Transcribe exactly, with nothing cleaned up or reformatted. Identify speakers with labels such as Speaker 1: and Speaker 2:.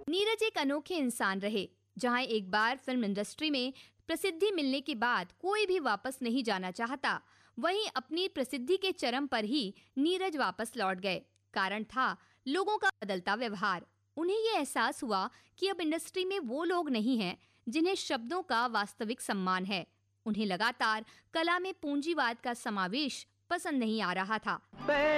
Speaker 1: नीरज एक अनोखे इंसान रहे, जहां एक बार फिल्म इंडस्ट्री में प्रसिद्धि मिलने के बाद कोई भी वापस नहीं जाना चाहता, वहीं अपनी प्रसिद्धि के चरम पर ही नीरज वापस लौट गए। कारण था लोगों का बदलता व्यवहार। उन्हें ये एहसास हुआ कि अब इंडस्ट्री में वो लोग नहीं हैं जिन्हें शब्दों का वास्तविक सम्मान है। उन्हें लगातार कला में पूंजीवाद का समावेश पसंद नहीं आ रहा था।